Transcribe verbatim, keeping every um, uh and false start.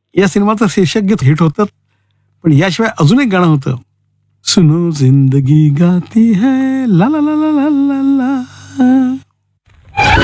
या सिनेमाचं शीर्षक गीत हिट होतं. पण याशिवाय अजून एक गाणं होतं, सुनो जिंदगी गाती है ला ला ला ला